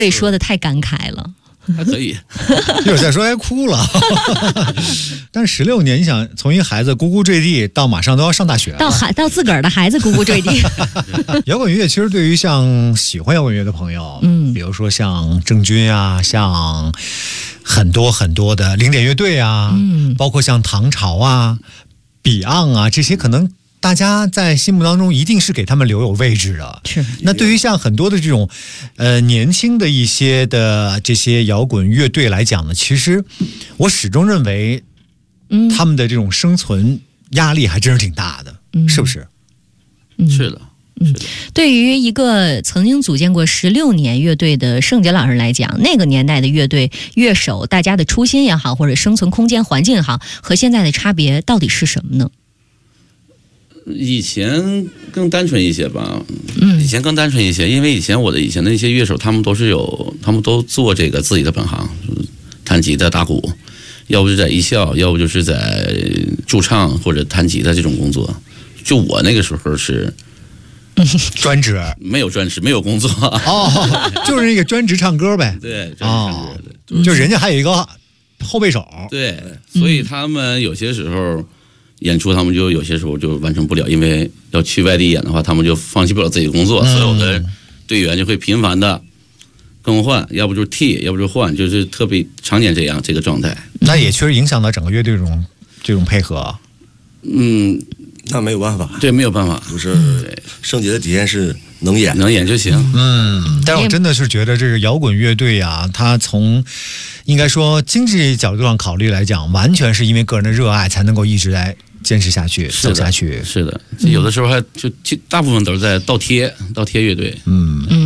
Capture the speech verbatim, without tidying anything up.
被说的太感慨了。 还可以， 一会儿再说还哭了。但是十六年，你想从一个孩子咕咕坠地到马上都要上大学了， 到孩到自个儿的孩子咕咕坠地。 摇滚乐其实对于像喜欢摇滚乐的朋友，嗯，比如说像郑钧啊，像很多很多的零点乐队啊，嗯，包括像唐朝啊、Beyond 啊这些，可能大家在心目当中一定是给他们留有位置的。 是。 那对于像很多的这种呃年轻的一些的这些摇滚乐队来讲呢，其实我始终认为，嗯，他们的这种生存压力还真是挺大的，嗯、是不是？ 嗯， 是的。 嗯，对于一个曾经组建过十六年乐队的盛杰老师来讲，那个年代的乐队乐手，大家的初心也好，或者生存空间环境也好，和现在的差别到底是什么呢？ 以前更单纯一些吧，嗯，以前更单纯一些，因为以前我的以前的一些乐手，他们都是有，他们都做这个自己的本行，弹吉他、打鼓，要不就在艺校，要不就是在驻唱或者弹吉他这种工作。就我那个时候是专职， 没有专职，没有工作哦，就是那个专职唱歌呗。 对，专职唱歌的， 哦，就人家还有一个后备手。 对，所以他们有些时候。演出他们就有些时候就完成不了，因为要去外地演的话，他们就放弃不了自己的工作，嗯、所有的队员就会频繁的更换，要不就是替，要不就换，就是特别常年这样这个状态。 那也确实影响到整个乐队这种这种配合。 嗯， 那没有办法， 对，没有办法， 就是盛杰的底线是能演， 能演就行。 嗯，但是我真的是觉得这个摇滚乐队啊，它从应该说经济角度上考虑来讲，完全是因为个人的热爱才能够一直在坚持下去、走下去。 是的，有的时候还就大部分都是在倒贴、倒贴乐队。 嗯嗯。